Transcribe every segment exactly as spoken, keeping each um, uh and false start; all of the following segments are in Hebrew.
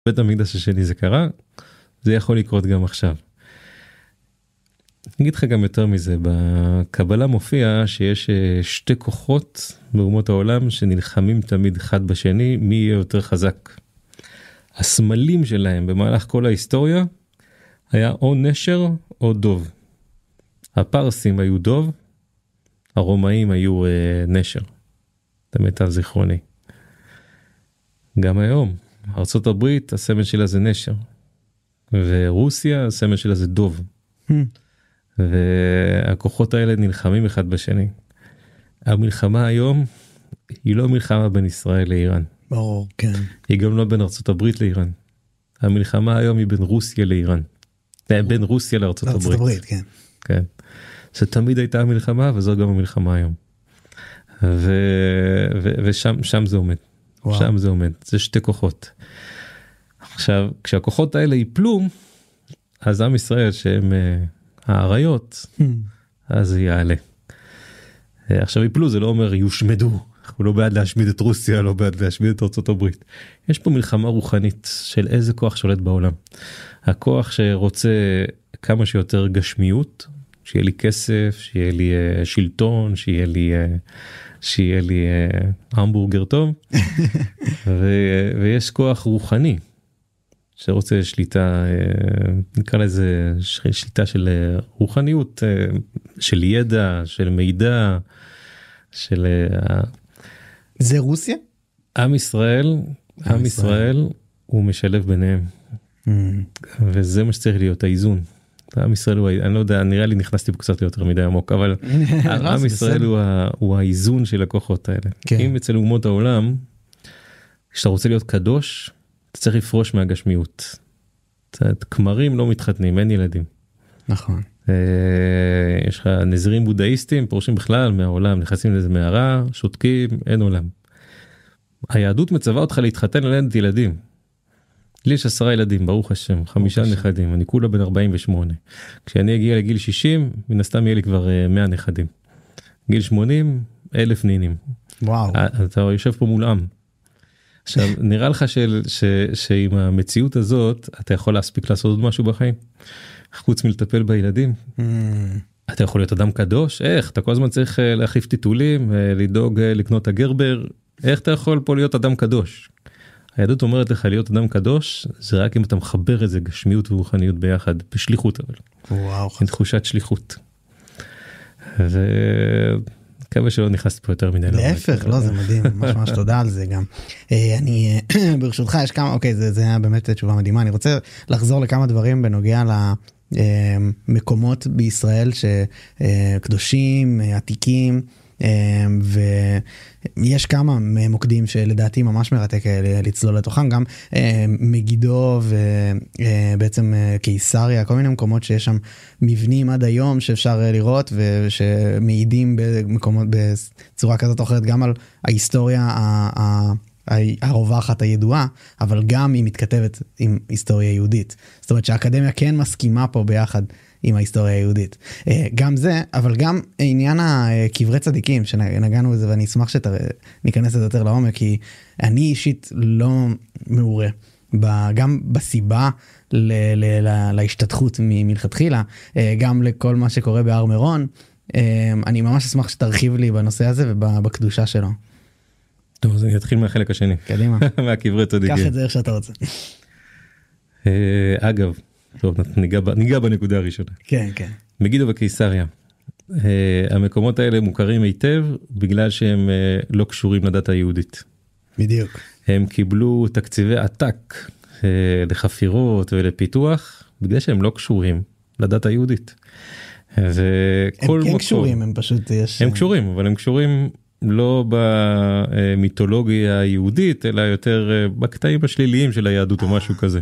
בית המקדש השני זה קרה, זה יכול לקרות גם עכשיו. אני אגיד לך גם יותר מזה, בקבלה מופיע שיש שתי כוחות באומות העולם שנלחמים תמיד אחד בשני, מי יהיה יותר חזק. הסמלים שלהם במהלך כל ההיסטוריה היה או נשר או דוב. הפרסים היו דוב, הרומאים היו אה, נשר. זה מיטב זיכרוני. גם היום, ארצות הברית, הסמל שלה זה נשר. ורוסיה, הסמל שלה זה דוב. והכוחות האלה נלחמים אחד בשני. המלחמה היום היא לא מלחמה בין ישראל לאיראן. ברור, כן. היא גם לא בין ארצות הברית לאיראן. המלחמה היום היא בין רוסיה לאיראן. בין רוסיה לארצות הברית. לארצות הברית, כן. כן. שתמיד הייתה המלחמה, וזו גם המלחמה היום. ו... ו... ושם שם זה עומד. וואו. שם זה עומד. זה שתי כוחות. עכשיו, כשהכוחות האלה ייפלו, אז עם ישראל שהם העריות, אז זה יעלה. עכשיו ייפלו, זה לא אומר יושמדו. אנחנו לא בעד להשמיד את רוסיה, לא בעד להשמיד את ארצות הברית. יש פה מלחמה רוחנית של איזה כוח שולט בעולם. הכוח שרוצה כמה שיותר גשמיות, שיהיה לי כסף, שיהיה לי uh, שלטון, שיהיה לי, uh, שיהיה לי uh, המבורגר טוב, ו- ויש כוח רוחני, שרוצה שליטה, uh, נקרא לזה שליטה של uh, רוחניות, uh, של ידע, של מידע, של... Uh, זה רוסיה? עם ישראל, עם, עם ישראל, ישראל הוא משלב ביניהם, mm. וזה מה שצריך להיות, האיזון. עם ישראל הוא, אני לא יודע, נראה לי נכנסתי קצת יותר מדי עמוק, אבל עם ישראל הוא, הוא האיזון של הכוחות האלה. כן. אם אצל אומות העולם, כשאתה רוצה להיות קדוש, אתה צריך לפרוש מהגשמיות. כמרים לא מתחתנים, אין ילדים. נכון. יש לך נזירים בודהיסטים, פורשים בכלל מהעולם, נכנסים לזה מערה, שותקים, אין עולם. היהדות מצווה אותך להתחתן על ילד ילדים. לי יש עשרה ילדים, ברוך השם, חמישה נכדים, אני כולה בן ארבעים ושמונה. כשאני אגיע לגיל שישים, מן הסתם יהיה לי כבר מאה נכדים. גיל שמונים, אלף נינים. וואו. אתה יושב פה מול עם. עכשיו, נראה לך של, ש, שעם המציאות הזאת, אתה יכול להספיק לעשות עוד משהו בחיים? חוץ מלטפל בילדים? Mm. אתה יכול להיות אדם קדוש? איך? אתה כל הזמן צריך להחליף טיטולים, לדאוג לקנות הגרבר. איך אתה יכול פה להיות אדם קדוש? היהדות אומרת לך להיות אדם קדוש, זה רק אם אתה מחבר איזה גשמיות ורוחניות ביחד, בשליחות אבל. וואו. עם תחושת שליחות. וכמה שלא נכנסת פה יותר מדי. להפך, לא, זה מדהים, ממש ממש תודה על זה גם. אני, ברשותך, יש כמה, אוקיי, זה היה באמת תשובה מדהימה, אני רוצה לחזור לכמה דברים בנוגע למקומות בישראל שקדושים, עתיקים, ויש כמה מוקדים שלדעתי ממש מרתק לצלול לתוכם, גם מגידו ובעצם קיסריה, כל מיני מקומות שיש שם מבנים עד היום שאפשר לראות ושמעידים במקומות בצורה כזאת או אחרת גם על ההיסטוריה הרווחת הידועה, אבל גם היא מתכתבת עם היסטוריה יהודית. זאת אומרת שהאקדמיה כן מסכימה פה ביחד עם ההיסטוריה היהודית. גם זה, אבל גם עניין הקברי צדיקים, שנגענו בזה, ואני אשמח שניכנס לזה יותר לעומק, כי אני אישית לא מעורה, גם בסיבה להשתתחות מלכתחילה, גם לכל מה שקורה בהר מירון, אני ממש אשמח שתרחיב לי בנושא הזה ובקדושה שלו. טוב, אז אני אתחיל מהחלק השני. קדימה. מהקברי צדיקים. קח את זה איך שאתה רוצה. אגב, טוב, ניגע, ניגע בנקודה הראשונה. כן, כן. מגידו וקיסריה. Uh, המקומות האלה מוכרים היטב, בגלל שהם uh, לא קשורים לדת היהודית. בדיוק. הם קיבלו תקציבי עתק uh, לחפירות ולפיתוח, בגלל שהם לא קשורים לדת היהודית. הם כן קשורים, הם פשוט יש... הם קשורים, אבל הם קשורים לא במיתולוגיה היהודית, אלא יותר בקטעים השליליים של היהדות או משהו כזה.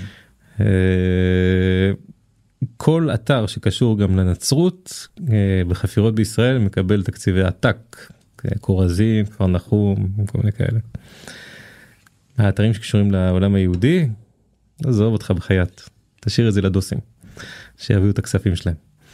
כל אתר שקשור גם לנצרות בחפירות בישראל מקבל תקציבי עתק, קורזים, כפר נחום, כל מיני כאלה. האתרים שקשורים לעולם היהודי, עזוב אותך בחיית, תשאיר את זה לדוסים, שיביאו את הכספים שלהם.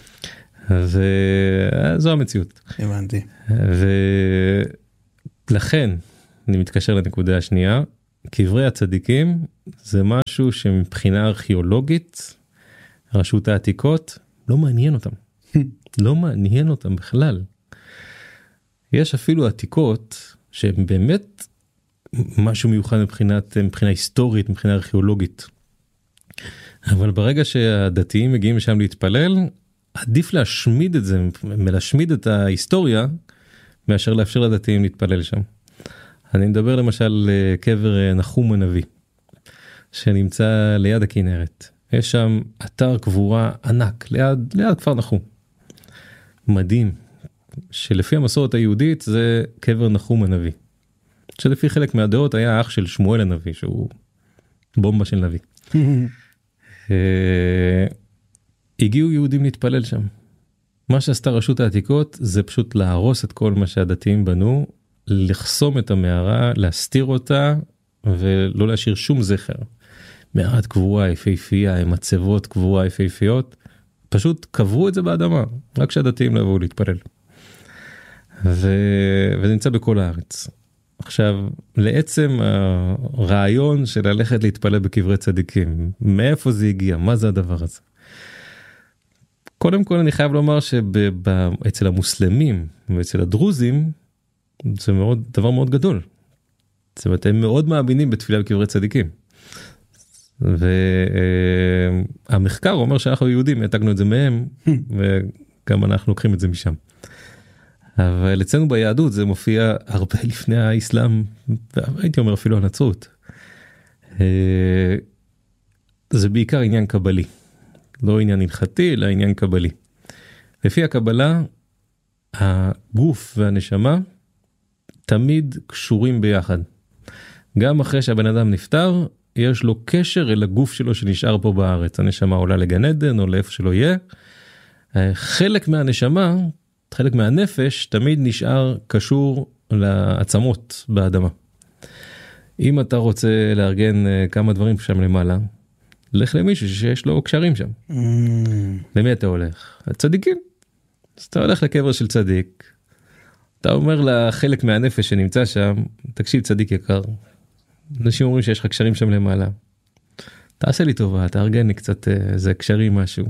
וזו המציאות. הבנתי. ולכן, אני מתקשר לנקודה השנייה, קברי הצדיקים זה משהו שמבחינה ארכיאולוגית, רשות העתיקות לא מעניין אותם. לא מעניין אותם בכלל. יש אפילו עתיקות שהן באמת משהו מיוחד מבחינת, מבחינה היסטורית, מבחינה ארכיאולוגית. אבל ברגע שהדתיים מגיעים שם להתפלל, עדיף להשמיד את זה, מלהשמיד את ההיסטוריה, מאשר לאפשר לדתיים להתפלל שם. אני מדבר למשל על קבר נחום הנביא, שנמצא ליד הכנרת. יש שם אתר קבורה ענק, ליד, ליד כפר נחום. מדהים, שלפי המסורת היהודית זה קבר נחום הנביא. שלפי חלק מהדעות היה אח של שמואל הנביא, שהוא בומבה של נביא. הגיעו יהודים להתפלל שם. מה שעשתה רשות העתיקות זה פשוט להרוס את כל מה שהדתיים בנו, לחסום את המערה, להסתיר אותה ולא להשאיר שום זכר. מערת קבורה יפהפייה, עם מצבות קבורה יפהפיות, פשוט קברו את זה באדמה, רק שהדתיים לא יבואו להתפלל. ו... וזה נמצא בכל הארץ. עכשיו, לעצם הרעיון של ללכת להתפלל בקברי צדיקים, מאיפה זה הגיע? מה זה הדבר הזה? קודם כל אני חייב לומר שאצל המוסלמים ואצל הדרוזים, זה מאוד, דבר מאוד גדול. זאת אומרת, הם מאוד מאמינים בתפילה בקברי צדיקים. והמחקר אומר שאנחנו יהודים, העתקנו את זה מהם, וגם אנחנו לוקחים את זה משם. אבל אצלנו ביהדות זה מופיע הרבה לפני האסלאם, והייתי אומר אפילו הנצרות. זה בעיקר עניין קבלי. לא עניין הלכתי, אלא עניין קבלי. לפי הקבלה, הגוף והנשמה תמיד קשורים ביחד. גם אחרי שהבן אדם נפטר, יש לו קשר אל הגוף שלו שנשאר פה בארץ. הנשמה עולה לגן עדן או לאיפה שלא יהיה. חלק מהנשמה, חלק מהנפש, תמיד נשאר קשור לעצמות באדמה. אם אתה רוצה לארגן כמה דברים שם למעלה, לך למישהו שיש לו קשרים שם. Mm. למי אתה הולך? הצדיקים. אז אתה הולך לקבר של צדיק, אתה אומר לחלק מהנפש שנמצא שם, תקשיב צדיק יקר, אנשים אומרים שיש לך קשרים שם למעלה, תעשה לי טובה, תארגן לי קצת איזה קשרים משהו,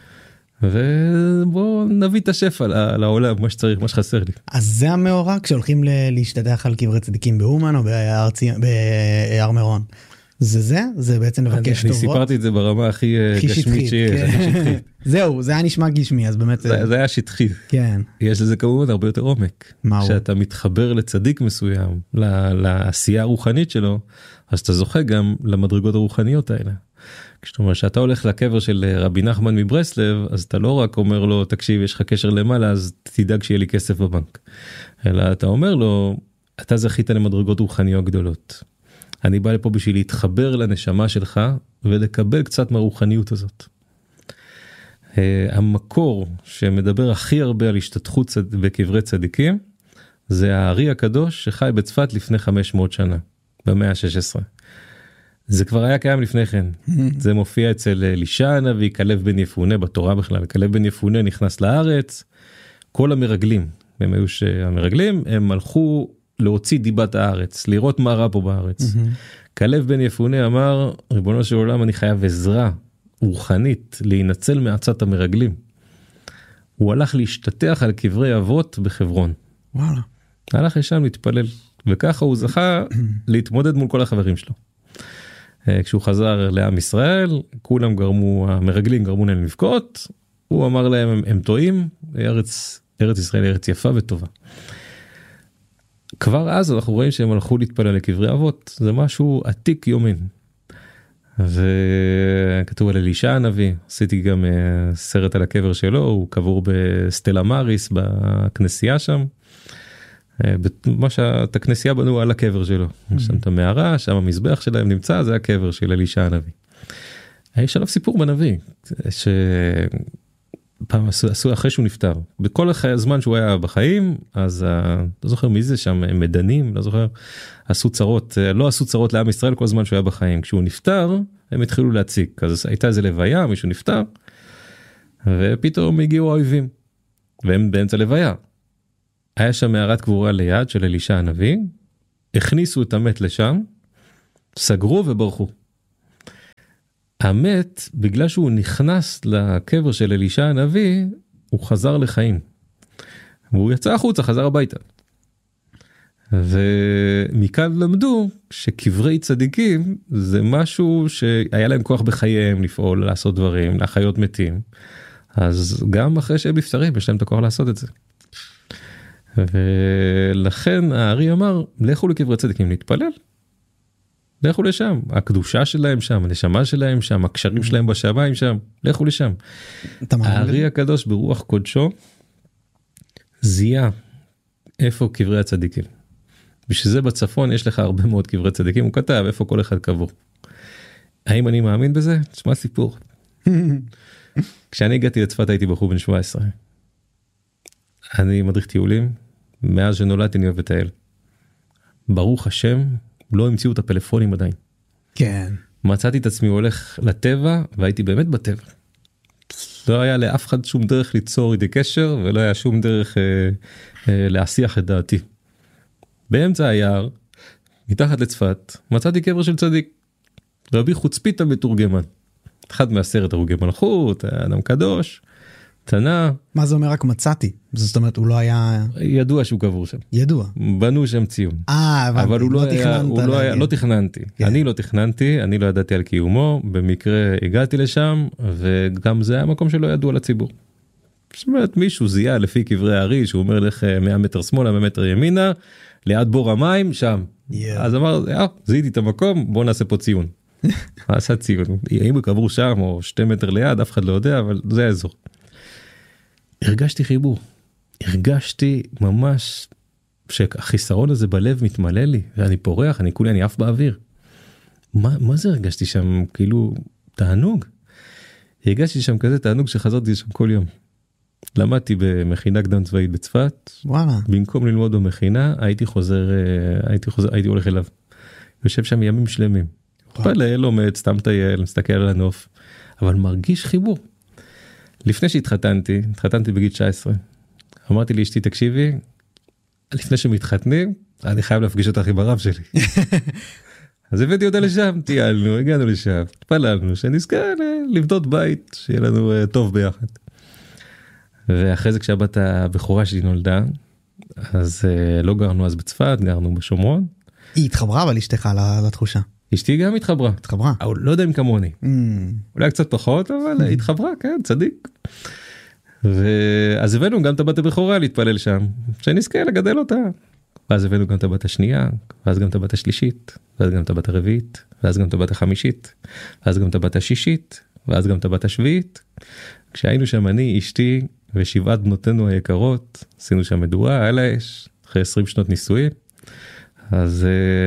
ובוא נביא את השפע לעולם, מה שצריך, מה שחסר לי. אז זה המאורע כשהולכים להשתדח על קברי צדיקים באומן או בהר מירון. זה זה? זה בעצם לבקש טובות? אני סיפרתי את זה ברמה הכי גשמית שיש. זהו, זה היה נשמע גשמי, אז באמת... זה היה שטחי. כן. יש לזה כמובן הרבה יותר עומק. מהו? שאתה מתחבר לצדיק מסוים, לעשייה הרוחנית שלו, אז אתה זוכה גם למדרגות הרוחניות האלה. כשאתה אומר שאתה הולך לקבר של רבי נחמן מברסלב, אז אתה לא רק אומר לו, תקשיב, יש לך קשר למעלה, אז תדאג שיהיה לי כסף בבנק. אלא אתה אומר לו, אתה זכית למדרגות רוחניות גדולות. אני בא לפה בשביל להתחבר לנשמה שלך, ולקבל קצת מהרוחניות הזאת. Uh, המקור שמדבר הכי הרבה על השתתחות צד... בקברי צדיקים, זה הארי הקדוש שחי בצפת לפני חמש מאות שנה, במאה ה-שש עשרה. זה כבר היה קיים לפני כן. זה מופיע אצל אלישע הנביא, כלב בן יפונה בתורה בכלל. כלב בן יפונה נכנס לארץ, כל המרגלים, הם היו שהמרגלים, הם הלכו להוציא דיבת הארץ, לראות מה רע פה בארץ. כלב בן יפונה אמר, ריבונו של עולם, אני חייב עזרה רוחנית, להינצל מעצת המרגלים. הוא הלך להשתטח על קברי אבות בחברון. וואלה. הלך לשם להתפלל, וככה הוא זכה להתמודד מול כל החברים שלו. כשהוא חזר לעם ישראל, כולם גרמו, המרגלים גרמו להם לבכות, הוא אמר להם, הם, הם טועים, ארץ, ארץ ישראל ארץ יפה וטובה. כבר אז אנחנו רואים שהם הלכו להתפלל לקברי אבות, זה משהו עתיק יומין. וכתוב על אלישע הנביא, עשיתי גם סרט על הקבר שלו, הוא קבור בסטלה מאריס, בכנסייה שם. מה שאת הכנסייה בנו על הקבר שלו. שם את המערה, שם המזבח שלהם נמצא, זה הקבר של אלישע הנביא. יש עליו סיפור בנביא, ש... פעם עשו אחרי שהוא נפטר, בכל הזמן שהוא היה בחיים, אז לא זוכר מי זה שם, מדנים, לא זוכר, עשו צרות, לא עשו צרות לעם ישראל כל הזמן שהוא היה בחיים, כשהוא נפטר, הם התחילו להציג, אז הייתה איזה לוויה, מישהו נפטר, ופתאום הגיעו האויבים, והם באמצע לוויה. היה שם מערת קבורה ליד של אלישע הנביא, הכניסו את המת לשם, סגרו וברחו. המת, בגלל שהוא נכנס לקבר של אלישע הנביא, הוא חזר לחיים. והוא יצא החוצה, חזר הביתה. ומכאן למדו שקברי צדיקים זה משהו שהיה להם כוח בחייהם לפעול, לעשות דברים, להחיות מתים. אז גם אחרי שהם נפטרים, יש להם את הכוח לעשות את זה. ולכן הארי אמר, לכו לקברי צדיקים להתפלל. לכו לשם, הקדושה שלהם שם, הנשמה שלהם שם, הקשרים שלהם בשמיים שם, לכו לשם. הארי הקדוש ברוח קודשו, זיהה איפה קברי הצדיקים. בשביל זה בצפון יש לך הרבה מאוד קברי צדיקים, הוא כתב איפה כל אחד קבור. האם אני מאמין בזה? תשמע סיפור. כשאני הגעתי לצפת הייתי בחור בן שבע עשרה. אני מדריך טיולים, מאז שנולדתי אני אוהב לטייל. ברוך השם, לא המציאו את הפלאפונים עדיין. כן. מצאתי את עצמי הולך לטבע, והייתי באמת בטבע. לא היה לאף אחד שום דרך ליצור איתי קשר, ולא היה שום דרך אה, אה, להסיח את דעתי. באמצע היער, מתחת לצפת, מצאתי קבר של צדיק. רבי חוצפית המתורגמן. אחד מעשרת הרוגי מלכות, אדם קדוש, תנא. מה זה אומר רק מצאתי? זאת אומרת, הוא לא היה... ידוע שהוא קבור שם. ידוע. בנו שם ציון. אה, אבל הוא לא היה, הוא לא היה, לא תכננתי. אני לא תכננתי, אני לא ידעתי על קיומו, במקרה הגעתי לשם, וגם זה היה מקום שלא ידוע לציבור. זאת אומרת, מישהו זיהה לפי קברי הארי, שהוא אומר לך מאה מטר שמאלה, מאה מטר ימינה, ליד בור המים, שם. אז אמר, אה, זיהיתי את המקום, בוא נעשה פה ציון. עשה ציון. אם הוא קבור שם, או שתי מטר ליד, אף אחד לא יודע, אבל זה האזור. הרגשתי חיבור, הרגשתי ממש שהחיסרון הזה בלב מתמלא לי, ואני פורח, אני כולי, אני עף באוויר. מה, מה זה הרגשתי שם? כאילו, תענוג. הרגשתי שם כזה תענוג שחזרתי שם כל יום. למדתי במכינה קדם צבאית בצפת. וואלה. במקום ללמוד במכינה, הייתי חוזר, הייתי חוזר, הייתי הולך אליו. יושב שם ימים שלמים. פלא, לומד, סתם טייל, מסתכל על הנוף, אבל מרגיש חיבור. לפני שהתחתנתי, התחתנתי בגיל תשע עשרה, אמרתי לאשתי, תקשיבי, לפני שמתחתנים, אני חייב להפגיש אותך עם הרב שלי. אז הבאתי אותה לשם, טיילנו, הגענו לשם, התפללנו, שנזכה לבנות בית, שיהיה לנו טוב ביחד. ואחרי זה כשהבת הבכורה שלי נולדה, אז לא גרנו אז בצפת, גרנו בשומרון. היא התחברה אבל אשתך לתחושה. אשתי גם התחברה. התחברה. לא יודע אם כמוני. Mm. אולי קצת פחות, אבל התחברה, כן, צדיק. ואז הבאנו גם את הבת הבכורה להתפלל שם, שנזכה לגדל אותה. ואז הבאנו גם את הבת השנייה, ואז גם את הבת השלישית, ואז גם את הבת הרביעית, ואז גם את הבת החמישית, ואז גם את הבת השישית, ואז גם את הבת השביעית. כשהיינו שם אני, אשתי ושבעת בנותינו היקרות, עשינו שם מדורה על האש, אחרי עשרים שנות נישואים. אז,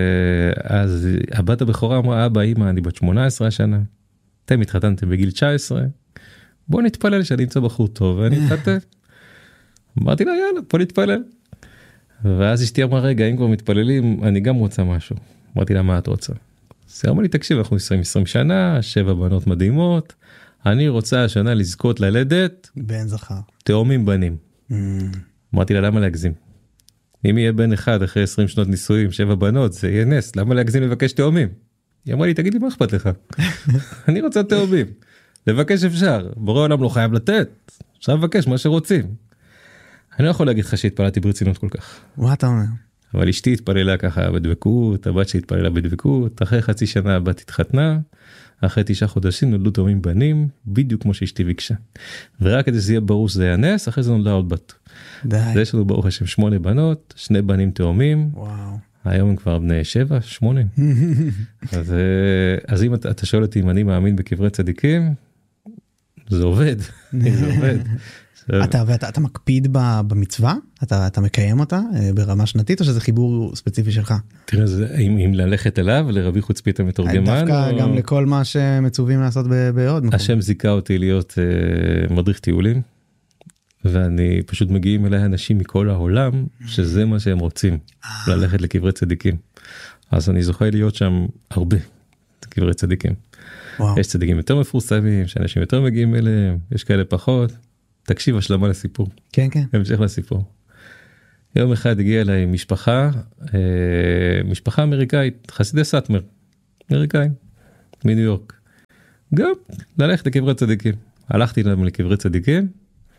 אז הבת הבכורה אמרה, אבא, אמא, אני בת שמונה עשרה השנה, אתם התחתנתם בגיל תשע עשרה, בוא נתפלל שאני אמצא בחור טוב ואני אתחתן. אמרתי לה, יאללה, בוא נתפלל. ואז אשתי אמרה, רגע, אם כבר מתפללים, אני גם רוצה משהו. אמרתי לה, מה את רוצה? אז היא אמרה לי, תקשיב, אנחנו עשרים שנה, שבע בנות מדהימות, אני רוצה השנה לזכות ללדת, בן זכר. תאומים בנים. Mm. אמרתי לה, למה להגזים? אם יהיה בן אחד אחרי עשרים שנות נישואים, שבע בנות, זה יהיה נס, למה להגזים לבקש תאומים? היא אמרה לי, תגיד לי, מה אכפת לך? אני רוצה תאומים. לבקש אפשר, בורא עולם לא חייב לתת, אפשר לבקש מה שרוצים. אני לא יכול להגיד לך שהתפללתי ברצינות כל כך. מה אתה אומר? אבל אשתי התפללה ככה בדבקות, הבת שהתפללה בדבקות, אחרי חצי שנה הבת התחתנה, אחרי תשעה חודשים נולדו תאומים בנים, בדיוק כמו שאשתי ביקשה. ורק כדי שזה יהיה ברור שזה היה נס, אחרי זה נולדה עוד בת. די. זה יש לנו ברוך השם שמונה בנות, שני בנים תאומים. וואו. היום הם כבר בני שבע, שמונה. אז, אז אם אתה, אתה שואל אותי אם אני מאמין בקברי צדיקים, זה עובד. זה עובד. אתה, ואתה, אתה מקפיד במצווה? אתה, אתה מקיים אותה ברמה שנתית, או שזה חיבור ספציפי שלך? תראה, זה, אם, אם ללכת אליו, לרבי חוצפית המתורגמן. דווקא או... גם לכל מה שמצווים לעשות בעוד מקום. השם זיכה אותי להיות uh, מדריך טיולים, ואני פשוט מגיעים אליי אנשים מכל העולם, שזה מה שהם רוצים, ללכת לקברי צדיקים. אז אני זוכה להיות שם הרבה, קברי צדיקים. וואו. יש צדיקים יותר מפורסמים, שאנשים יותר מגיעים אליהם, יש כאלה פחות. תקשיב, השלמה לסיפור. כן, כן. המשך לסיפור. יום אחד הגיע אליי משפחה, אה, משפחה אמריקאית, חסידי סאטמר. אמריקאים, מניו יורק. גם ללכת לקברי צדיקים. הלכתי להם לקברי צדיקים,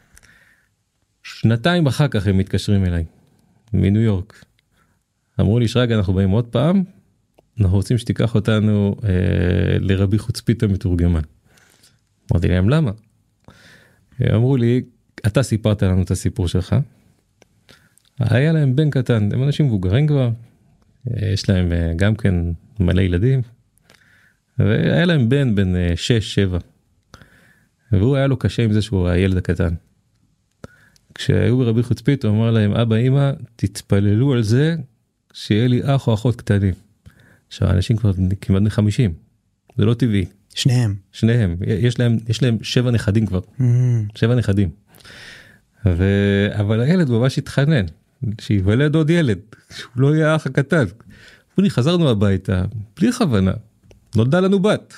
שנתיים אחר כך הם מתקשרים אליי, מניו יורק. אמרו לי, שרגע, אנחנו באים עוד פעם, אנחנו רוצים שתיקח אותנו אה, לרבי חוצפית המתורגמן. אמרתי להם, למה? אמרו לי, אתה סיפרת לנו את הסיפור שלך, היה להם בן קטן, הם אנשים מבוגרים כבר, יש להם גם כן מלא ילדים, והיה להם בן בן שש, שבע, והוא היה לו קשה עם זה שהוא הילד הקטן. כשהיו ברבי חוצפית, הוא אמר להם, אבא, אמא, תתפללו על זה, שיהיה לי אח או אחות קטנים. עכשיו, אנשים כבר כמעט חמישים, זה לא טבעי. שניהם. שניהם, יש להם, יש להם שבע נכדים כבר, mm. שבע נכדים. ו... אבל הילד ממש התחנן, שיוולד עוד ילד, שהוא לא יהיה האח הקטן. ואני חזרנו הביתה, בלי כוונה, נולדה לנו בת.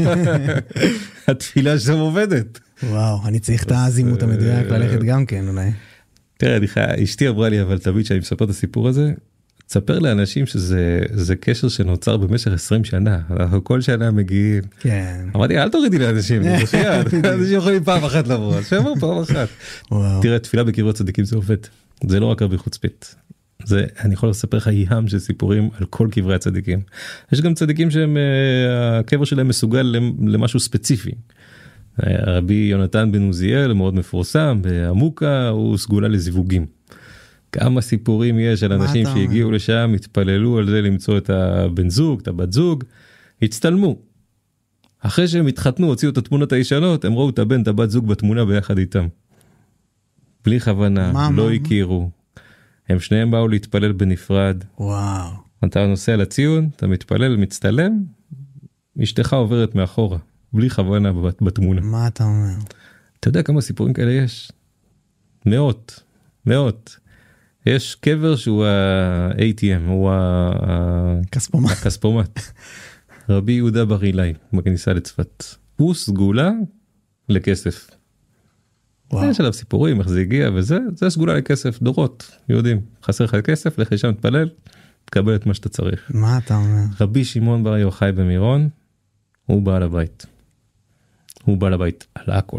התפילה שם עובדת. וואו, אני צריך את האזימות המדויק ללכת גם כן אולי. תראה, אשתי אמרה לי, אבל תמיד שאני מספר את הסיפור הזה, תספר לאנשים שזה קשר שנוצר במשך עשרים שנה, אנחנו כל שנה מגיעים. כן. אמרתי, אל תורידי לאנשים, אנשים יכולים פעם אחת לבוא, אז שעבר פעם אחת. תראה, תפילה בקברי צדיקים זה עובד, זה לא רק רבי חוצפית. זה, אני יכול לספר לך ים של סיפורים על כל קברי הצדיקים. יש גם צדיקים שהם, הקבר שלהם מסוגל למשהו ספציפי. רבי יונתן בן עוזיאל, מאוד מפורסם, בעמוקה, הוא סגולה לזיווגים. כמה סיפורים יש על אנשים שהגיעו לשם, התפללו על זה למצוא את הבן זוג, את הבת זוג, הצטלמו. אחרי שהם התחתנו, הוציאו את התמונות הישנות, הם ראו את הבן, את הבת זוג בתמונה ביחד איתם. בלי כוונה, מה, לא מה, הכירו. מה? הם שניהם באו להתפלל בנפרד. וואו. אתה נוסע לציון, אתה מתפלל, מצטלם, אשתך עוברת מאחורה, בלי כוונה בתמונה. מה אתה אומר? אתה יודע כמה סיפורים כאלה יש? מאות, מאות. יש קבר שהוא ה-איי טי אם, הוא הכספומט. הכספומט. רבי יהודה בר אילאי, בכניסה לצפת. הוא סגולה לכסף. וואו. יש עליו סיפורים, איך זה הגיע וזה, זה סגולה לכסף, דורות, יודעים. חסר לך כסף, לך לשם תפלל, תקבל את מה שאתה צריך. מה אתה אומר? רבי שמעון בר יוחאי במירון, הוא בעל הבית. הוא בעל הבית על הכל.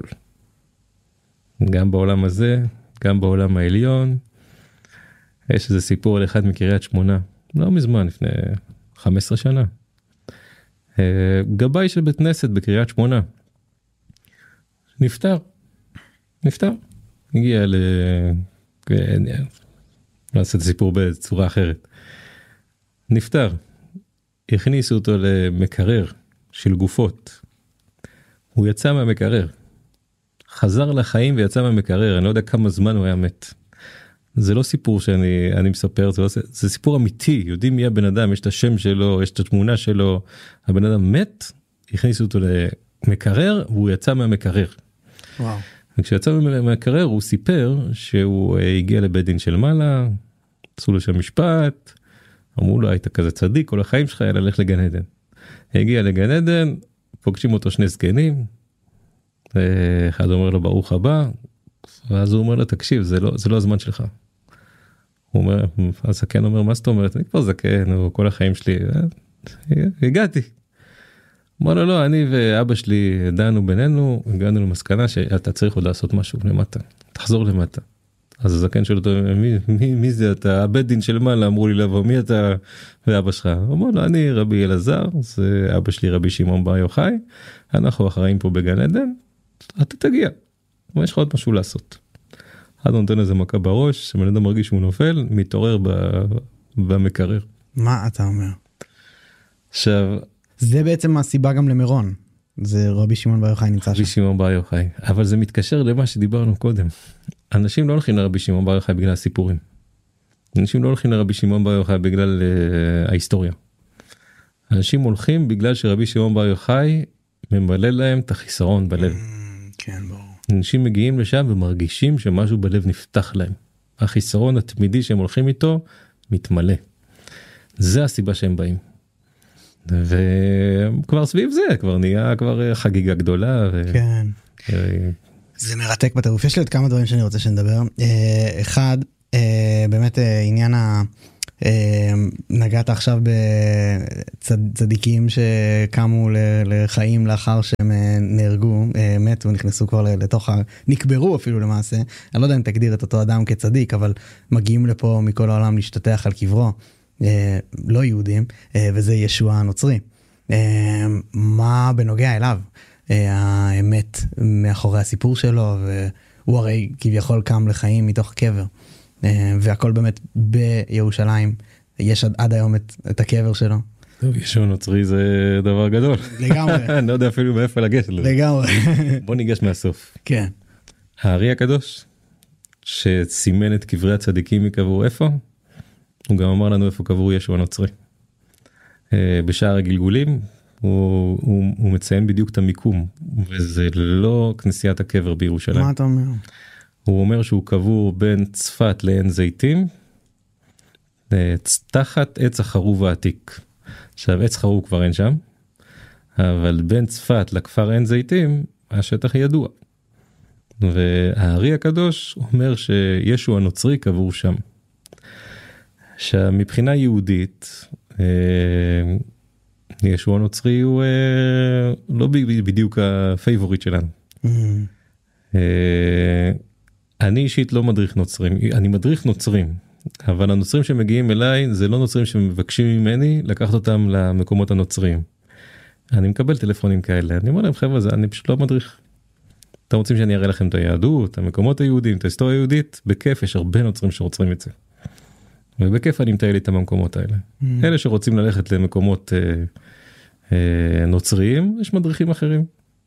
גם בעולם הזה, גם בעולם העליון. יש איזה סיפור על אחד מקריית שמונה, לא מזמן, לפני חמש עשרה שנה. גבאי של בית כנסת בקריית שמונה. נפטר. נפטר. הגיע ל... לעשות סיפור בצורה אחרת. נפטר. הכניסו אותו למקרר של גופות. הוא יצא מהמקרר. חזר לחיים ויצא מהמקרר. אני לא יודע כמה זמן הוא היה מת. זה לא סיפור שאני אני מספר, זה, לא, זה סיפור אמיתי, יודעים מי הבן אדם, יש את השם שלו, יש את התמונה שלו, הבן אדם מת, הכניסו אותו למקרר, והוא יצא מהמקרר. וואו. וכשיצא מהמקרר, הוא סיפר שהוא הגיע לבית דין של מעלה, עשו לו שם משפט, אמרו לו, היית כזה צדיק, כל החיים שלך היה ללכת לגן עדן. הגיע לגן עדן, פוגשים אותו שני זקנים, אחד אומר לו, ברוך הבא, ואז הוא אומר לו, תקשיב, זה לא, זה לא הזמן שלך. הוא אומר, הזקן אומר, מה זאת אומרת? אני כבר זקן, הוא כל החיים שלי, הגעתי. אמר לו, לא, אני ואבא שלי דנו בינינו, הגענו למסקנה שאתה צריך עוד לעשות משהו למטה, תחזור למטה. אז הזקן שואל אותו, מי, מי, מי זה אתה? הבית דין של מעלה, אמרו לי לבוא, מי אתה ואבא שלך? הוא אומר לו, אני רבי אלעזר, זה אבא שלי רבי שמעון בר יוחאי, אנחנו אחראים פה בגן עדן, אתה תגיע. יש לך עוד משהו לעשות. אחד נותן איזה מכה בראש, שבן אדם מרגיש שהוא נופל, מתעורר במקרר. מה אתה אומר? עכשיו... זה בעצם הסיבה גם למירון. זה רבי שמעון בר יוחאי נמצא שם. רבי שמעון בר יוחאי. אבל זה מתקשר למה שדיברנו קודם. אנשים לא הולכים לרבי שמעון בר יוחאי בגלל הסיפורים. אנשים לא הולכים לרבי שמעון בר יוחאי בגלל uh, ההיסטוריה. אנשים הולכים בגלל שרבי שמעון בר יוחאי ממלא להם את החיסרון בלב. כן, ברור. אנשים מגיעים לשם ומרגישים שמשהו בלב נפתח להם. החיסרון התמידי שהם הולכים איתו מתמלא. זה הסיבה שהם באים. וכבר סביב זה, כבר נהיה כבר חגיגה גדולה. ו... כן. זה מרתק בטירוף. יש לי עוד כמה דברים שאני רוצה שנדבר. אחד, באמת עניין נגעת עכשיו בצדיקים שקמו לחיים לאחר שהם נהרגו, מתו, נכנסו כבר לתוך, נקברו אפילו למעשה, אני לא יודע אם תגדיר את אותו אדם כצדיק, אבל מגיעים לפה מכל העולם להשתטח על קברו, לא יהודים, וזה ישוע הנוצרי. מה בנוגע אליו? האמת מאחורי הסיפור שלו, והוא הרי כביכול קם לחיים מתוך קבר, והכל באמת בירושלים, יש עד, עד היום את, את הקבר שלו. טוב, ישוע נוצרי זה דבר גדול. לגמרי. אני לא יודע אפילו מאיפה לגשת לזה. לגמרי. בוא ניגש מהסוף. כן. הארי הקדוש, שסימן את קברי הצדיקים מקבור איפה, הוא גם אמר לנו איפה קבור ישוע נוצרי. בשער הגלגולים, הוא, הוא, הוא מציין בדיוק את המיקום, וזה לא כנסיית הקבר בירושלים. מה אתה אומר? הוא אומר שהוא קבור בין צפת לעין זיתים, תחת עץ החרוב העתיק. עכשיו, עץ חרוב כבר אין שם, אבל בין צפת לכפר עין זיתים, השטח ידוע. והארי הקדוש אומר שישוע הנוצרי קבור שם. עכשיו, מבחינה יהודית, ישוע הנוצרי הוא לא בדיוק הפייבוריט שלנו. אני אישית לא מדריך נוצרים, אני מדריך נוצרים, אבל הנוצרים שמגיעים אליי זה לא נוצרים שמבקשים ממני לקחת אותם למקומות הנוצריים. אני מקבל טלפונים כאלה, אני אומר להם חבר'ה, אני פשוט לא מדריך. אתם רוצים שאני אראה לכם את היהדות, את המקומות היהודיים, את ההיסטוריה היהודית, בכיף יש הרבה נוצרים שרוצים את זה. ובכיף אני מטייל איתם במקומות האלה. Mm. אלה שרוצים ללכת למקומות אה, אה, נוצריים, יש מדריכים אחרים.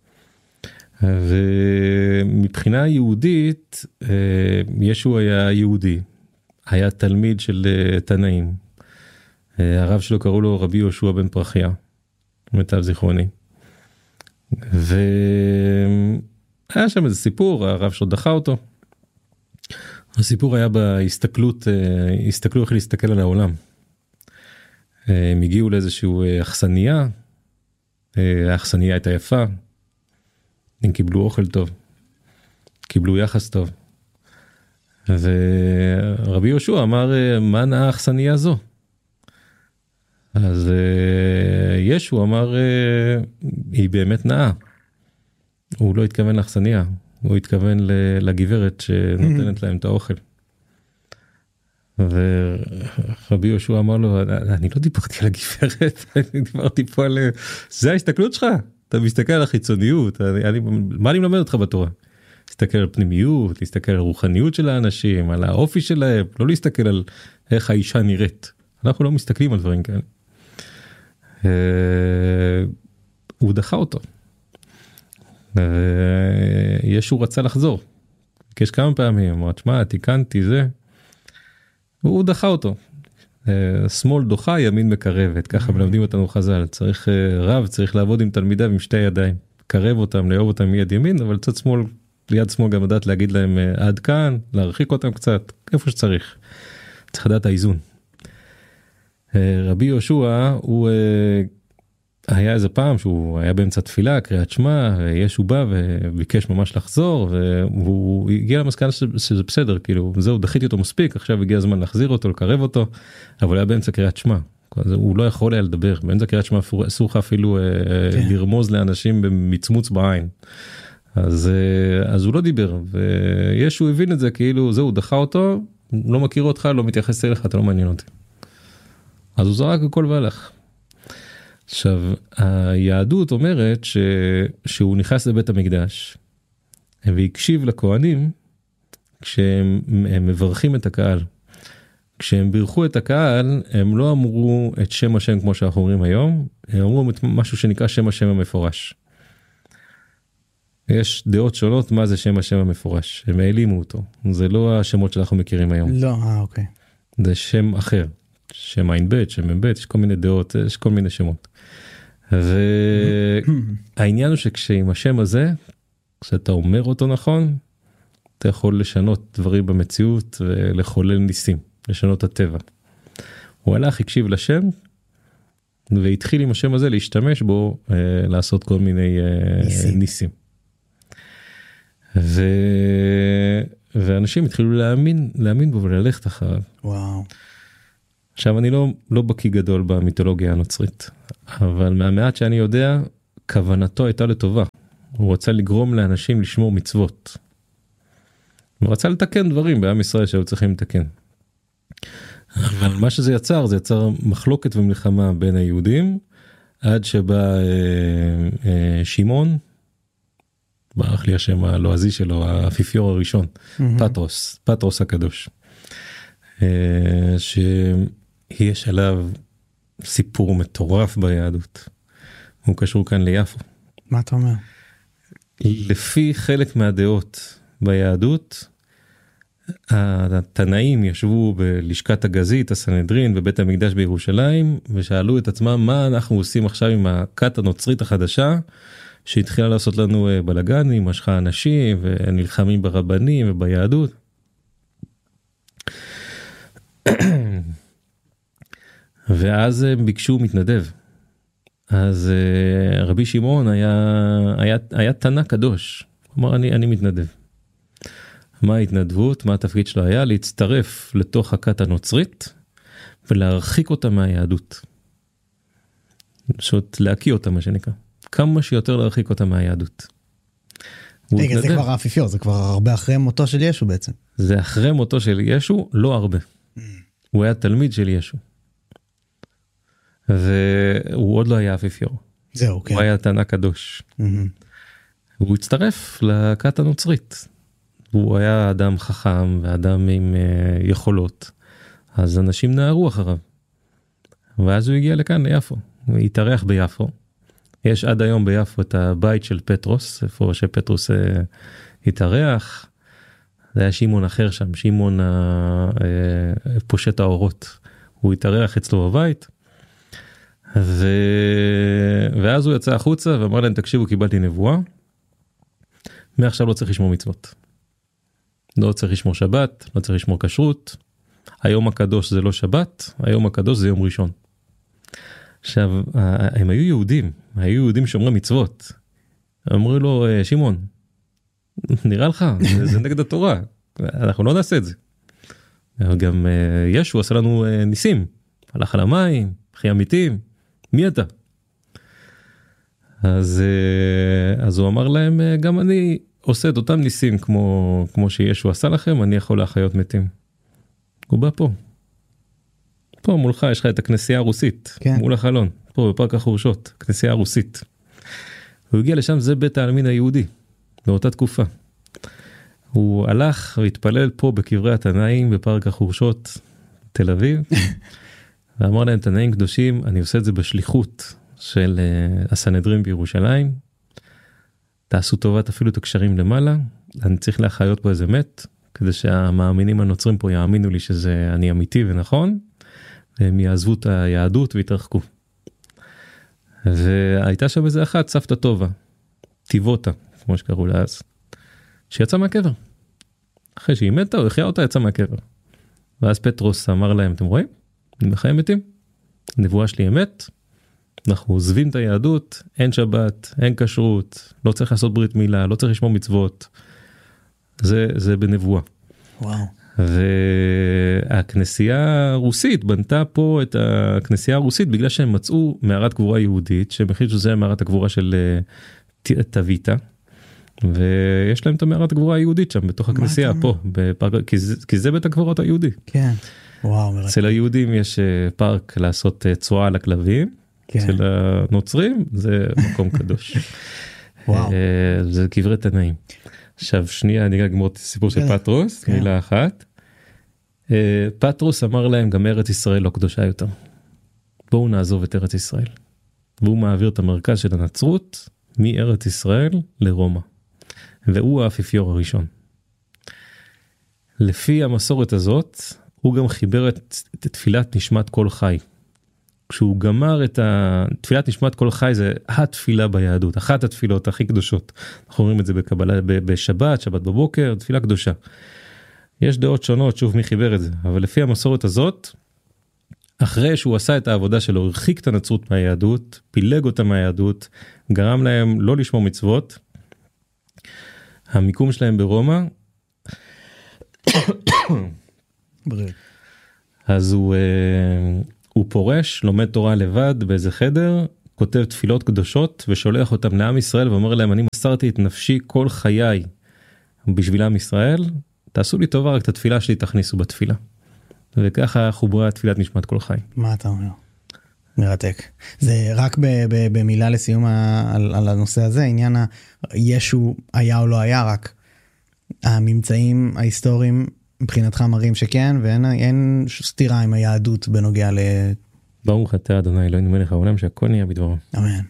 ומבחינה יהודית, אה, ישו היה יהודי, היה תלמיד של אה, תנאים. אה, הרב שלו קראו לו רבי יהושע בן פרחיה, מיטב זיכרוני. והיה שם איזה סיפור, הרב שלו דחה אותו. הסיפור היה בהסתכלות, הסתכלו איך להסתכל על העולם. הם הגיעו לאיזשהו אכסניה, האכסניה הייתה יפה, הם קיבלו אוכל טוב, קיבלו יחס טוב. ורבי יהושע אמר, מה נאה האכסניה הזו? אז ישו אמר, היא באמת נאה. הוא לא התכוון לאכסניה. הוא התכוון לגברת שנותנת להם את האוכל. ורבי יהושע אמר לו, אני לא דיברתי על הגברת, אני דיברתי פה על... זה ההסתכלות שלך, אתה מסתכל על החיצוניות, מה אני מלמד אותך בתורה? להסתכל על פנימיות, להסתכל על רוחניות של האנשים, על האופי שלהם, לא להסתכל על איך האישה נראית. אנחנו לא מסתכלים על דברים כאלה. הוא דחה אותו. ישו רצה לחזור, יש כמה פעמים, אמרת, שמה, תיקנתי זה, והוא דחה אותו. שמאל דוחה, ימין מקרבת, ככה מלמדים אותנו חז"ל, צריך רב, צריך לעבוד עם תלמידיו עם שתי ידיים, קרב אותם, לאהוב אותם מיד ימין, אבל צד שמאל, ליד שמאל גם לדעת להגיד להם עד כאן, להרחיק אותם קצת, איפה שצריך, צריך לדעת האיזון. רבי יהושע, הוא... היה איזה פעם שהוא היה באמצע תפילה, קריאת שמע, וישו בא וביקש ממש לחזור, והוא הגיע למסקנה שזה בסדר, כאילו, זהו, דחיתי אותו מספיק, עכשיו הגיע הזמן להחזיר אותו, לקרב אותו, אבל היה באמצע קריאת שמע, הוא לא יכול היה לדבר, באמצע קריאת שמע אסור לך אפילו לרמוז לאנשים במצמוץ בעין, אז, אז הוא לא דיבר, וישו הבין את זה, כאילו, זהו, דחה אותו, לא מכיר אותך, לא מתייחס אליך, אתה לא מעניין אותי. אז הוא זרק הכל והלך. עכשיו, היהדות אומרת ש... שהוא נכנס לבית המקדש, והקשיב לכהנים, כשהם מברכים את הקהל. כשהם בירכו את הקהל, הם לא אמרו את שם השם כמו שאנחנו אומרים היום, הם אמרו משהו שנקרא שם השם המפורש. יש דעות שונות מה זה שם השם המפורש, הם העלימו אותו, זה לא השמות שאנחנו מכירים היום. לא, אה, אוקיי. זה שם אחר, שם עין בית, שם מבית, יש כל מיני דעות, יש כל מיני שמות. והעניין הוא שכשעם השם הזה, כשאתה אומר אותו נכון, אתה יכול לשנות דברים במציאות ולחולל ניסים, לשנות את הטבע. הוא הלך, הקשיב לשם, והתחיל עם השם הזה להשתמש בו, לעשות כל מיני ניסים. ניסים. ו... ואנשים התחילו להאמין, להאמין בו וללכת אחריו. וואו. עכשיו אני לא, לא בקי גדול במיתולוגיה הנוצרית, אבל מהמעט שאני יודע, כוונתו הייתה לטובה. הוא רצה לגרום לאנשים לשמור מצוות. הוא רצה לתקן דברים בעם ישראל שהיו צריכים לתקן. אבל מה שזה יצר, זה יצר מחלוקת ומלחמה בין היהודים, עד שבא אה, אה, שמעון, ברח לי השם הלועזי שלו, האפיפיור הראשון, mm-hmm. פטרוס, פטרוס הקדוש. אה, שיש עליו סיפור מטורף ביהדות. הוא קשור כאן ליפו. מה אתה אומר? לפי חלק מהדעות ביהדות, התנאים ישבו בלשכת הגזית, הסנהדרין, בבית המקדש בירושלים, ושאלו את עצמם מה אנחנו עושים עכשיו עם הכת הנוצרית החדשה, שהתחילה לעשות לנו בלגנים, משכה אנשים, ונלחמים ברבנים וביהדות. ואז הם ביקשו מתנדב. אז רבי שמעון היה, היה, היה תנא קדוש. הוא אמר, אני, אני מתנדב. מה ההתנדבות? מה התפקיד שלו היה? להצטרף לתוך הכת הנוצרית, ולהרחיק אותה מהיהדות. פשוט להקיא אותה, מה שנקרא. כמה שיותר להרחיק אותה מהיהדות. רגע, זה כבר האפיפיור, זה כבר הרבה אחרי מותו של ישו בעצם. זה אחרי מותו של ישו, לא הרבה. הוא היה תלמיד של ישו. והוא עוד לא היה אפיפיור. זהו, כן. הוא היה תנא קדוש. הוא הצטרף לכת הנוצרית. הוא היה אדם חכם ואדם עם uh, יכולות, אז אנשים נערו אחריו. ואז הוא הגיע לכאן ליפו, הוא התארח ביפו. יש עד היום ביפו את הבית של פטרוס, איפה שפטרוס uh, התארח. זה היה שמעון אחר שם, שמעון uh, uh, פושט האורות. הוא התארח אצלו בבית, ו... ואז הוא יצא החוצה ואמר להם, תקשיבו, קיבלתי נבואה, מעכשיו לא צריך לשמור מצוות. לא צריך לשמור שבת, לא צריך לשמור כשרות. היום הקדוש זה לא שבת, היום הקדוש זה יום ראשון. עכשיו, הם היו יהודים, היו יהודים שומרי מצוות. אמרו לו, שמעון, נראה לך, זה, זה נגד התורה, אנחנו לא נעשה את זה. גם ישו עשה לנו ניסים, הלך על המים, חי אמיתים, מי אתה? אז, אז הוא אמר להם, גם אני עושה את אותם ניסים כמו, כמו שישו עשה לכם, אני יכול להחיות מתים. הוא בא פה. פה מולך יש לך את הכנסייה הרוסית, כן. מול החלון, פה בפארק החורשות, כנסייה הרוסית. הוא הגיע לשם, זה בית העלמין היהודי, באותה תקופה. הוא הלך והתפלל פה בקברי התנאים, בפארק החורשות, תל אביב, ואמר להם, תנאים קדושים, אני עושה את זה בשליחות של uh, הסנהדרין בירושלים, תעשו טובת אפילו את הקשרים למעלה, אני צריך להחיות פה איזה מת, כדי שהמאמינים הנוצרים פה יאמינו לי שזה אני אמיתי ונכון, והם יעזבו את היהדות והתרחקו. והייתה שם איזה אחת, סבתא טובה, טיבוטה, כמו שקראו לה אז, שיצא מהקבר. אחרי שהיא מתה, הוא החיה אותה, יצא מהקבר. ואז פטרוס אמר להם, אתם רואים? אני מחיים מתים. הנבואה שלי אמת, אנחנו עוזבים את היהדות, אין שבת, אין כשרות, לא צריך לעשות ברית מילה, לא צריך לשמור מצוות. זה, זה בנבואה. וואו. והכנסייה הרוסית בנתה פה את הכנסייה הרוסית, בגלל שהם מצאו מערת קבורה יהודית, שהם החליטו שזה מערת הקבורה של תוויטה, ויש להם את המערת הקבורה היהודית שם, בתוך הכנסייה פה, בפארק, כי, זה, כי זה בית הקברות היהודי. כן. וואו. אצל היהודים יש פארק לעשות צועה לכלבים, כן. אצל הנוצרים זה מקום קדוש. וואו. זה קברי תנאים. עכשיו שנייה, אני אגמור את הסיפור של פטרוס, מילה אחת. פטרוס אמר להם, גם ארץ ישראל לא קדושה יותר. בואו נעזוב את ארץ ישראל. והוא מעביר את המרכז של הנצרות, מארץ ישראל לרומא. והוא האפיפיור הראשון. לפי המסורת הזאת, הוא גם חיבר את, את תפילת נשמת כל חי. כשהוא גמר את ה... תפילת נשמת כל חי זה התפילה ביהדות, אחת התפילות הכי קדושות. אנחנו רואים את זה בקבלה, בשבת, שבת בבוקר, תפילה קדושה. יש דעות שונות, שוב מי חיבר את זה, אבל לפי המסורת הזאת, אחרי שהוא עשה את העבודה שלו, הרחיק את הנצרות מהיהדות, פילג אותה מהיהדות, גרם להם לא לשמור מצוות, המיקום שלהם ברומא, אז הוא, הוא פורש, לומד תורה לבד באיזה חדר, כותב תפילות קדושות ושולח אותם לעם ישראל ואומר להם, אני מסרתי את נפשי כל חיי בשביל עם ישראל, תעשו לי טובה, רק את התפילה שלי תכניסו בתפילה. וככה חוברה תפילת נשמת כל חי. מה אתה אומר? מרתק. זה רק ב- ב- במילה לסיום ה- על, על הנושא הזה, עניין הישו היה או לא היה, רק הממצאים ההיסטוריים מבחינתך מראים שכן, ואין אין סתירה עם היהדות בנוגע ל... ברוך אתה אדוני אלוהינו מלך העולם שהכל נהיה בדברו. אמן.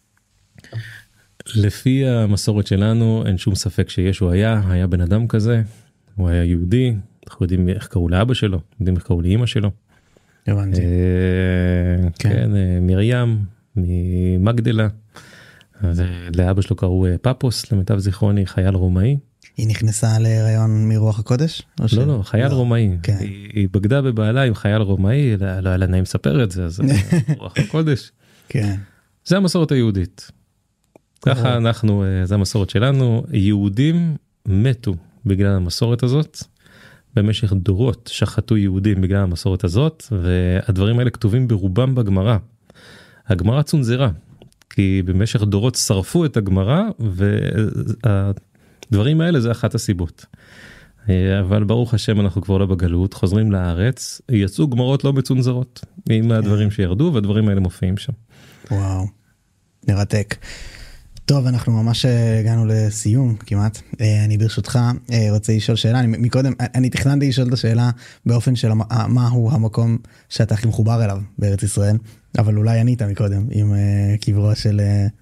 לפי המסורת שלנו אין שום ספק שישו היה, היה בן אדם כזה, הוא היה יהודי, אנחנו יודעים איך קראו לאבא שלו, יודעים איך קראו לאמא שלו. הבנתי. כן, מרים ממגדלה, לאבא שלו קראו פפוס, למיטב זיכרוני, חייל רומאי. היא נכנסה להיריון מרוח הקודש? לא, לא, חייל רומאי. היא בגדה בבעלה עם חייל רומאי, לא היה לה נעים לספר את זה, אז רוח הקודש. כן. זה המסורת היהודית. ככה אנחנו, זה המסורת שלנו, יהודים מתו בגלל המסורת הזאת, במשך דורות שחטו יהודים בגלל המסורת הזאת, והדברים האלה כתובים ברובם בגמרא. הגמרא צונזרה, כי במשך דורות שרפו את הגמרא, והדברים האלה זה אחת הסיבות. אבל ברוך השם אנחנו כבר לא בגלות, חוזרים לארץ, יצאו גמרות לא מצונזרות, עם הדברים שירדו, והדברים האלה מופיעים שם. וואו, נרתק. טוב, אנחנו ממש הגענו לסיום כמעט. אני ברשותך רוצה לשאול שאלה, אני מקודם, אני תכננתי לשאול את השאלה באופן של מהו המקום שאתה הכי מחובר אליו בארץ ישראל, אבל אולי ענית מקודם עם קברו של...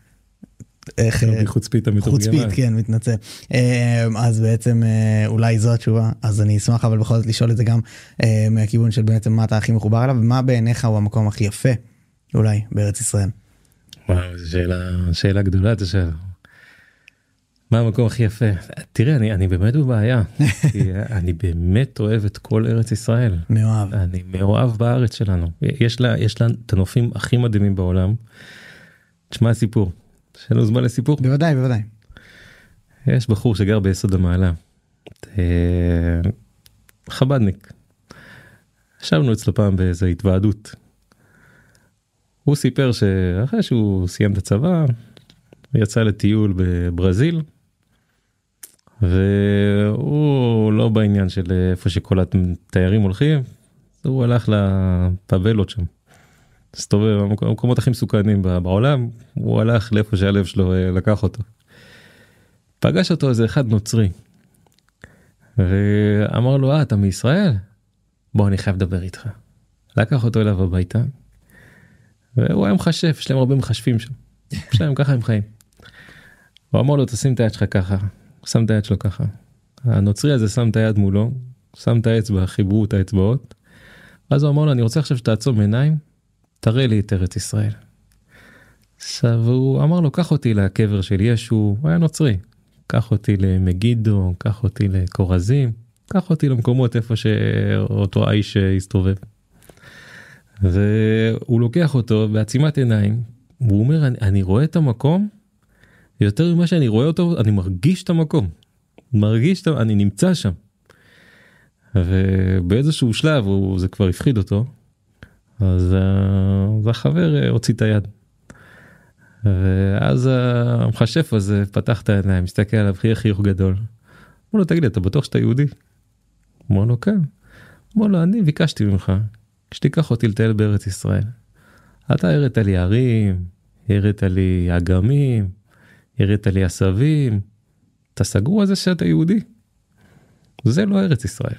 חוצפית המתורגמן. חוצפית, כן, מתנצל. אז בעצם אולי זו התשובה, אז אני אשמח אבל בכל זאת לשאול את זה גם מהכיוון של בעצם מה אתה הכי מחובר אליו, ומה בעיניך הוא המקום הכי יפה, אולי, בארץ ישראל. וואו, זו שאלה, שאלה גדולה, זו שאלה. מה המקום הכי יפה? תראה, אני, אני באמת בבעיה. אני באמת אוהב את כל ארץ ישראל. מאוהב. אני מאוהב בארץ שלנו. יש לה, יש לה את הנופים הכי מדהימים בעולם. תשמע סיפור. יש לנו זמן לסיפור? בוודאי, בוודאי. יש בחור שגר ביסוד המעלה. חבדניק. ישבנו אצלו פעם באיזו התוועדות. הוא סיפר שאחרי שהוא סיים את הצבא, הוא יצא לטיול בברזיל, והוא לא בעניין של איפה שכל התיירים הולכים, הוא הלך לפאבלות שם. הסתובב, המקומות הכי מסוכנים בעולם, הוא הלך לאיפה שהלב שלו לקח אותו. פגש אותו איזה אחד נוצרי, ואמר לו, אה, אתה מישראל? בוא, אני חייב לדבר איתך. לקח אותו אליו הביתה, והוא היה מחשף, יש להם הרבה מחשפים שם. יש להם ככה הם חיים. הוא אמר לו, תשים את היד שלך ככה. הוא שם את היד שלו ככה. הנוצרי הזה שם את היד מולו, שם את האצבע, חיברו את האצבעות. אז הוא אמר לו, אני רוצה עכשיו שתעצום עיניים, תראה לי את ארץ ישראל. עכשיו הוא אמר לו, קח אותי לקבר של ישו, הוא היה נוצרי. קח אותי למגידו, קח אותי לקורזים, קח אותי למקומות איפה שאותו האיש הסתובב. והוא לוקח אותו בעצימת עיניים, והוא אומר, אני, אני רואה את המקום, יותר ממה שאני רואה אותו, אני מרגיש את המקום. מרגיש, אני נמצא שם. ובאיזשהו שלב, הוא, זה כבר הפחיד אותו, אז, אז החבר הוציא את היד. ואז המחשף הזה פתח את העיניים, מסתכל עליו חיוך חיוך גדול. אמר לו, תגיד לי, אתה בטוח שאתה יהודי? אמר לו, כן. אמר לו, אני ביקשתי ממך, כשתיקח אותי לטייל בארץ ישראל. אתה הראת לי ערים, הראת לי אגמים, הראת לי עשבים. אתה סגור על זה שאתה יהודי? זה לא ארץ ישראל.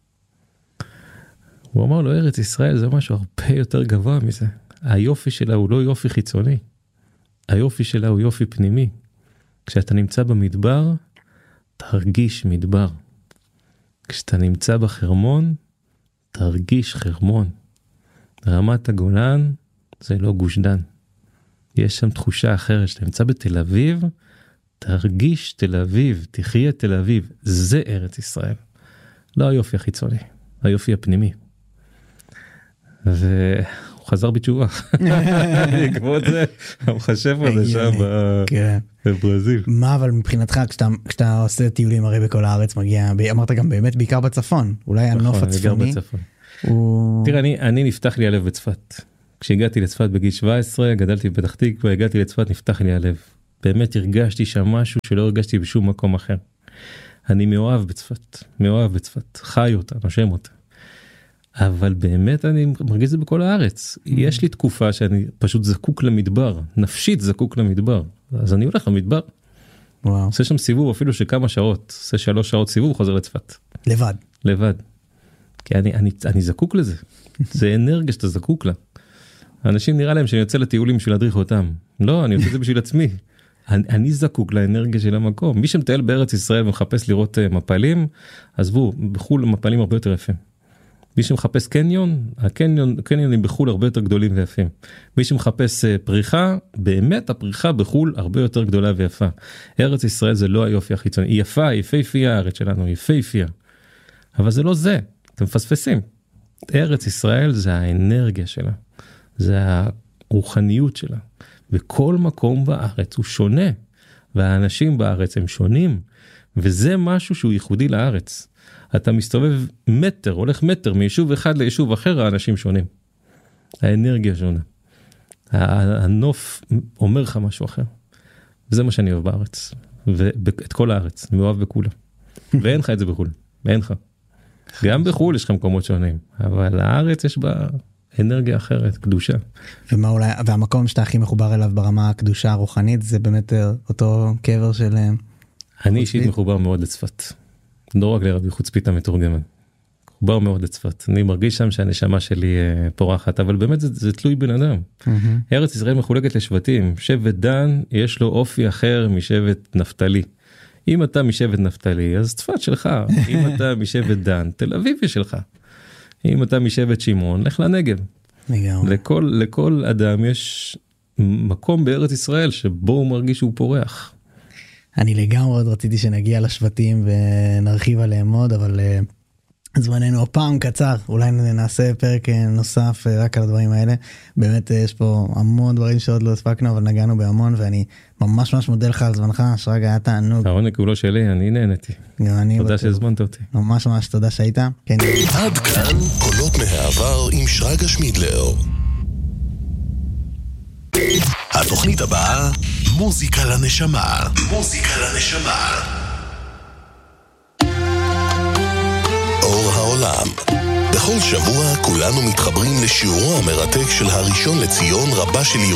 הוא אמר לו, ארץ ישראל זה משהו הרבה יותר גבוה מזה. היופי שלה הוא לא יופי חיצוני. היופי שלה הוא יופי פנימי. כשאתה נמצא במדבר, תרגיש מדבר. כשאתה נמצא בחרמון, תרגיש חרמון. רמת הגולן זה לא גוש דן. יש שם תחושה אחרת. כשאתה נמצא בתל אביב, תרגיש תל אביב, תחיה תל אביב. זה ארץ ישראל. לא היופי החיצוני, היופי הפנימי. והוא חזר בתשובה. בעקבות זה, המחשב הזה שם בברזיל. מה אבל מבחינתך, כשאתה עושה טיולים הרי בכל הארץ מגיע, אמרת גם באמת בעיקר בצפון, אולי הנוף הצפוני. הוא... תראה, אני, אני נפתח לי הלב בצפת. כשהגעתי לצפת בגיל שבע עשרה, גדלתי בפתח תקווה, הגעתי לצפת, נפתח לי הלב. באמת הרגשתי שם משהו שלא הרגשתי בשום מקום אחר. אני מאוהב בצפת, מאוהב בצפת, חי אותה, נושם אותה. אבל באמת אני מרגיש זה בכל הארץ. יש לי תקופה שאני פשוט זקוק למדבר, נפשית זקוק למדבר. אז אני הולך למדבר. וואו. עושה שם סיבוב אפילו של כמה שעות, עושה שלוש שעות סיבוב, חוזר לצפת. לבד. לבד. כי אני, אני, אני זקוק לזה. זה אנרגיה שאתה זקוק לה. האנשים נראה להם שאני יוצא לטיולים בשביל להדריך אותם. לא, אני עושה את זה בשביל עצמי. אני, אני זקוק לאנרגיה של המקום. מי שמטייל בארץ ישראל ומחפש לראות uh, מפלים, עזבו, בחול מפלים הרבה יותר יפים. מי שמחפש קניון, הקניון, הקניונים בחול הרבה יותר גדולים ויפים. מי שמחפש uh, פריחה, באמת הפריחה בחול הרבה יותר גדולה ויפה. ארץ ישראל זה לא היופי החיצוני. היא יפה, היא יפהפייה הארץ שלנו, היא יפהפייה. אבל זה לא זה, אתם מפספסים. ארץ ישראל זה האנרגיה שלה. זה הרוחניות שלה. וכל מקום בארץ הוא שונה. והאנשים בארץ הם שונים. וזה משהו שהוא ייחודי לארץ. אתה מסתובב מטר, הולך מטר מיישוב אחד ליישוב אחר, האנשים שונים. האנרגיה שונה. הנוף אומר לך משהו אחר. וזה מה שאני אוהב בארץ. ואת כל הארץ. אני מאוהב בכולה. ואין לך את זה בחול. ואין לך. גם בחול יש לך מקומות שונים. אבל הארץ יש בה אנרגיה אחרת, קדושה. ומה אולי, והמקום שאתה הכי מחובר אליו ברמה הקדושה הרוחנית, זה באמת אותו קבר של... אני אישית מחובר מאוד לצפת. לא רק לרבי חוצפית המתורגמן. מחובר מאוד לצפת. אני מרגיש שם שהנשמה שלי פורחת, אבל באמת זה, זה תלוי בן אדם. ארץ ישראל מחולקת לשבטים. שבט דן יש לו אופי אחר משבט נפתלי. אם אתה משבט נפתלי, אז צפת שלך. אם אתה משבט דן, תל אביב היא שלך. אם אתה משבט שמעון, לך לנגב. לכל, לכל אדם יש מקום בארץ ישראל שבו הוא מרגיש שהוא פורח. אני לגמרי עוד רציתי שנגיע לשבטים ונרחיב עליהם עוד, אבל זמננו הפעם קצר, אולי נעשה פרק נוסף רק על הדברים האלה. באמת יש פה המון דברים שעוד לא הספקנו, אבל נגענו בהמון, ואני ממש ממש מודה לך על זמנך, שרגע היה תענוג. העונג הוא לא שלי, אני נהניתי. תודה שהזמנת אותי. ממש ממש תודה שהיית. עד כאן קולות מהעבר עם שרגא שמידלר. התוכנית הבאה, מוזיקה לנשמה. מוזיקה לנשמה. אור העולם. בכל שבוע כולנו מתחברים לשיעורו המרתק של הראשון לציון רבה של